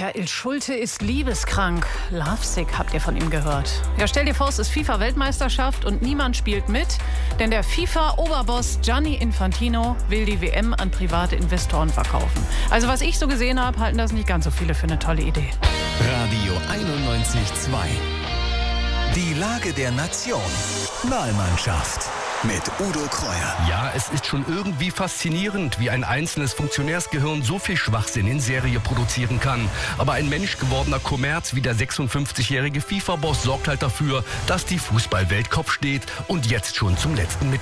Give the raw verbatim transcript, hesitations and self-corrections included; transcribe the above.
Michael Schulte ist liebeskrank. Lovesick, habt ihr von ihm gehört? Ja, stell dir vor, es ist FIFA-Weltmeisterschaft und niemand spielt mit, denn der FIFA-Oberboss Gianni Infantino will die W M an private Investoren verkaufen. Also was ich so gesehen habe, halten das nicht ganz so viele für eine tolle Idee. Radio einundneunzig Komma zwei. Die Lage der Nation. Wahlmannschaft. Mit Udo Kreuer. Ja, es ist schon irgendwie faszinierend, wie ein einzelnes Funktionärsgehirn so viel Schwachsinn in Serie produzieren kann. Aber ein menschgewordener Kommerz wie der sechsundfünfzigjährige FIFA-Boss sorgt halt dafür, dass die Fußballwelt Kopf steht und jetzt schon zum letzten mit